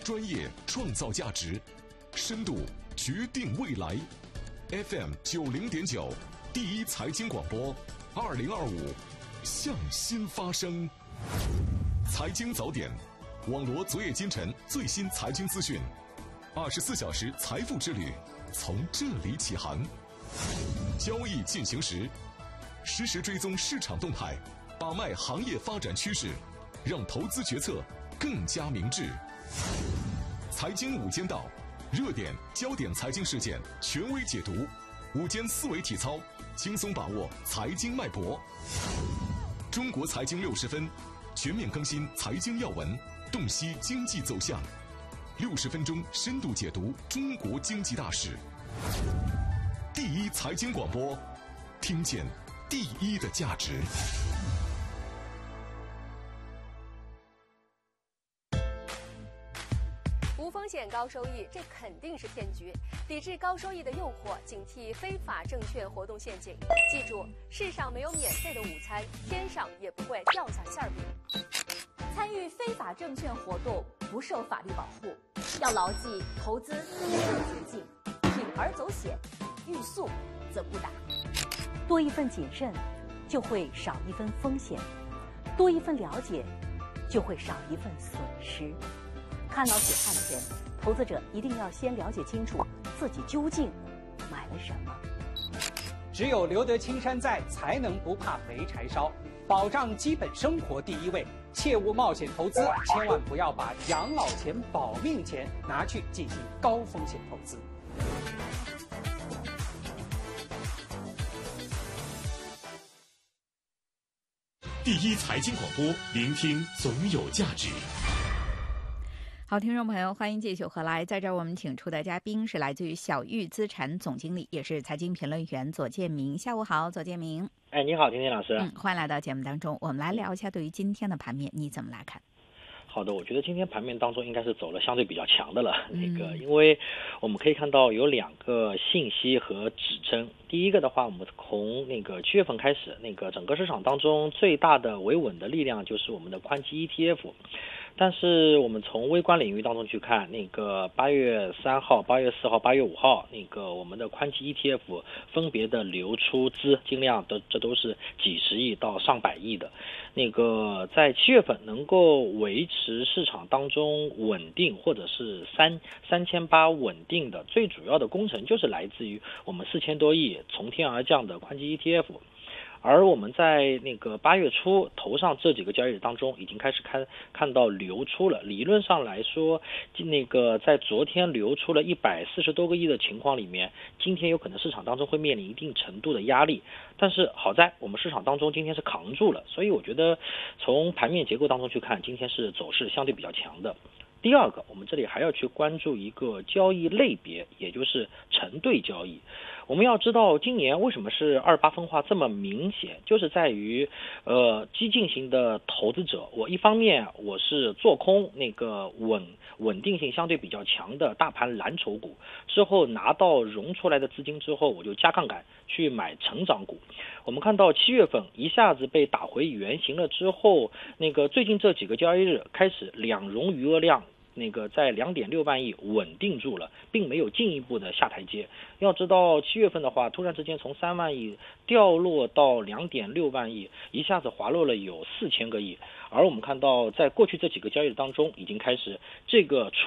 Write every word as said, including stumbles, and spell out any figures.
专业创造价值，深度决定未来。F M 九零点九，第一财经广播，二零二五，向新发声。财经早点，网罗昨夜今晨最新财经资讯，二十四小时财富之旅从这里起航。交易进行时，实时追踪市场动态，把脉行业发展趋势，让投资决策更加明智。财经午间道，热点焦点财经事件权威解读，午间思维体操，轻松把握财经脉搏。中国财经六十分，全面更新财经要闻，洞悉经济走向。六十分钟深度解读中国经济大事。第一财经广播，听见第一的价值。 无风险高收益，这肯定是骗局。抵制高收益的诱惑，警惕非法证券活动陷阱。记住，世上没有免费的午餐，天上也不会掉下馅饼。 参与非法证券活动不受法律保护，要牢记投资多种捷径，铤而走险，欲速则不达。 多一份谨慎，就会少一分风险；多一份了解，就会少一份损失。看到血汗钱，投资者一定要先了解清楚自己究竟买了什么。 只有留得青山在，才能不怕没柴烧。保障基本生活第一位，切勿冒险投资，千万不要把养老钱、保命钱拿去进行高风险投资。 第一财经广播，聆听总有价值。 好，听众朋友，欢迎继续回来。在这儿，我们请出的嘉宾是来自于小玉资产总经理，也是财经评论员左建明。下午好，左建明。 哎，你好，婷婷老师。 嗯，欢迎来到节目当中。我们来聊一下对于今天的盘面，你怎么来看？ 好的，我觉得今天盘面当中应该是走了相对比较强的了。 嗯、 那个，因为我们可以看到有两个信息和指针。第一个的话，我们从那个七月份开始，那个整个市场当中最大的维稳的力量就是我们的宽基 E T F。但是我们从微观领域当中去看，那个八月三号、八月四号、八月五号，那个我们的宽基 E T F 分别的流出资金量都这都是几十亿到上百亿的。那个在七月份能够维持市场当中稳定或者是三三千八稳定的，最主要的功臣就是来自于我们四千多亿从天而降的宽基 E T F。而我们在那个八月初头上这几个交易日当中，已经开始看看到流出了。理论上来说，那个在昨天流出了一百四十多个亿的情况里面，今天有可能市场当中会面临一定程度的压力。但是好在我们市场当中今天是扛住了，所以我觉得从盘面结构当中去看，今天是走势相对比较强的。第二个，我们这里还要去关注一个交易类别，也就是成对交易。我们要知道今年为什么是二八分化这么明显，就是在于呃激进型的投资者，我一方面我是做空那个稳稳定性相对比较强的大盘蓝筹股，之后拿到融出来的资金之后，我就加杠杆去买成长股。我们看到七月份一下子被打回原形了之后，那个最近这几个交易日开始两融余额量那个在 两点六万亿稳定住了，并没有进一步的下台阶。要知道七月份的话，突然之间从三万亿掉落到 两点六万亿，一下子滑落了有四千个亿。而我们看到在过去这几个交易日当中，已经开始这个